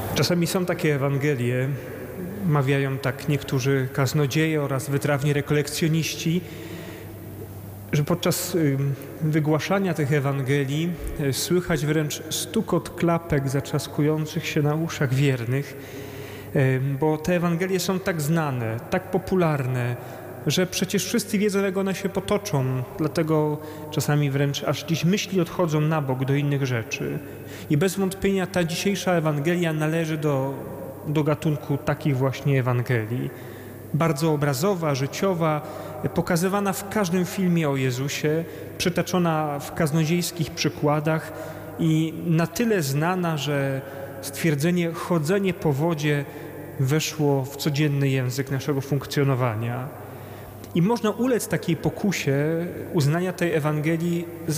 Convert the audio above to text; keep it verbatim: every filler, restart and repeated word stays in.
Czasami są takie Ewangelie, mawiają tak niektórzy kaznodzieje oraz wytrawni rekolekcjoniści, że podczas wygłaszania tych Ewangelii słychać wręcz stukot klapek zatrzaskujących się na uszach wiernych, bo te Ewangelie są tak znane, tak popularne, że przecież wszyscy wiedzą, jak one się potoczą, dlatego czasami wręcz aż dziś myśli odchodzą na bok do innych rzeczy. I bez wątpienia ta dzisiejsza Ewangelia należy do, do gatunku takich właśnie Ewangelii. Bardzo obrazowa, życiowa, pokazywana w każdym filmie o Jezusie, przytaczona w kaznodziejskich przykładach i na tyle znana, że stwierdzenie chodzenie po wodzie weszło w codzienny język naszego funkcjonowania. I można ulec takiej pokusie uznania tej Ewangelii